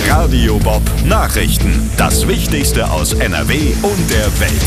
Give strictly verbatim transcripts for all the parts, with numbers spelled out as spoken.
Radio Bob Nachrichten. Das Wichtigste aus N R W und der Welt.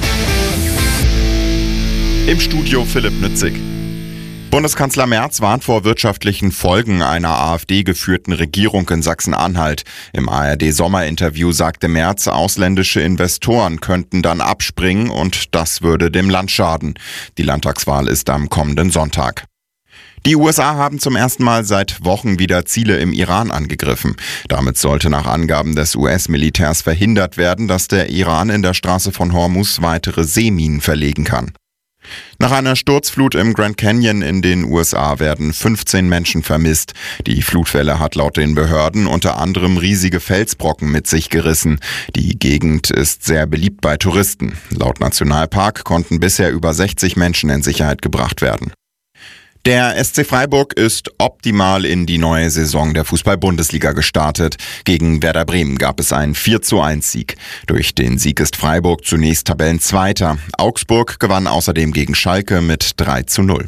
Im Studio Philipp Nützig. Bundeskanzler Merz warnt vor wirtschaftlichen Folgen einer AfD-geführten Regierung in Sachsen-Anhalt. Im A R D-Sommerinterview sagte Merz, ausländische Investoren könnten dann abspringen und das würde dem Land schaden. Die Landtagswahl ist am kommenden Sonntag. Die U S A haben zum ersten Mal seit Wochen wieder Ziele im Iran angegriffen. Damit sollte nach Angaben des U S-Militärs verhindert werden, dass der Iran in der Straße von Hormuz weitere Seeminen verlegen kann. Nach einer Sturzflut im Grand Canyon in den U S A werden fünfzehn Menschen vermisst. Die Flutwelle hat laut den Behörden unter anderem riesige Felsbrocken mit sich gerissen. Die Gegend ist sehr beliebt bei Touristen. Laut Nationalpark konnten bisher über sechzig Menschen in Sicherheit gebracht werden. Der S C Freiburg ist optimal in die neue Saison der Fußball-Bundesliga gestartet. Gegen Werder Bremen gab es einen vier zu eins Sieg. Durch den Sieg ist Freiburg zunächst Tabellenzweiter. Augsburg gewann außerdem gegen Schalke mit drei zu null.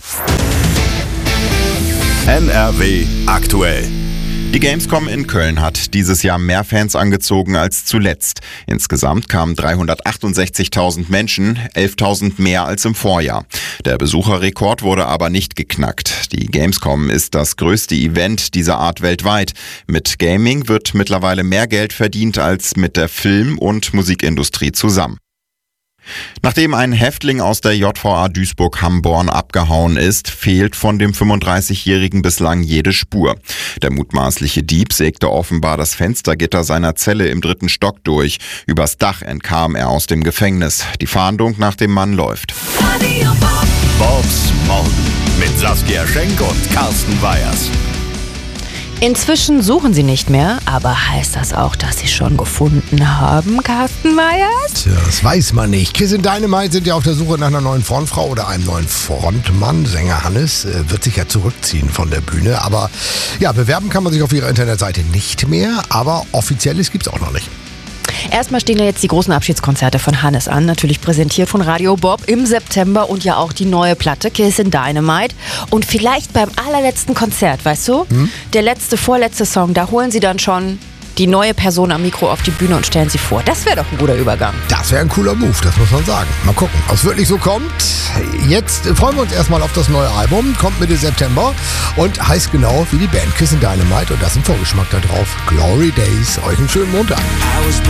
N R W aktuell. Die Gamescom in Köln hat dieses Jahr mehr Fans angezogen als zuletzt. Insgesamt kamen dreihundertachtundsechzigtausend Menschen, elftausend mehr als im Vorjahr. Der Besucherrekord wurde aber nicht geknackt. Die Gamescom ist das größte Event dieser Art weltweit. Mit Gaming wird mittlerweile mehr Geld verdient als mit der Film- und Musikindustrie zusammen. Nachdem ein Häftling aus der J V A Duisburg-Hamborn abgehauen ist, fehlt von dem fünfunddreißigjährigen bislang jede Spur. Der mutmaßliche Dieb sägte offenbar das Fenstergitter seiner Zelle im dritten Stock durch. Übers Dach entkam er aus dem Gefängnis. Die Fahndung nach dem Mann läuft. Bobs Morgen mit Saskia Schenk und Carsten Weyers. Inzwischen suchen sie nicht mehr, aber heißt das auch, dass sie schon gefunden haben, Carsten Weyers? Tja, das weiß man nicht. Kiss and Dynamite sind ja auf der Suche nach einer neuen Frontfrau oder einem neuen Frontmann. Sänger Hannes äh, wird sich ja zurückziehen von der Bühne. Aber ja, bewerben kann man sich auf ihrer Internetseite nicht mehr. Aber Offizielles gibt's auch noch nicht. Erstmal stehen ja jetzt die großen Abschiedskonzerte von Hannes an, natürlich präsentiert von Radio Bob im September und ja auch die neue Platte Kiss and Dynamite. Und vielleicht beim allerletzten Konzert, weißt du, hm? der letzte, vorletzte Song, da holen sie dann schon die neue Person am Mikro auf die Bühne und stellen sie vor. Das wäre doch ein guter Übergang. Das wäre ein cooler Move, das muss man sagen. Mal gucken, ob es wirklich so kommt. Jetzt freuen wir uns erstmal auf das neue Album, kommt Mitte September und heißt genau wie die Band Kiss and Dynamite und das ist ein Vorgeschmack da drauf. Glory Days, euch einen schönen Montag.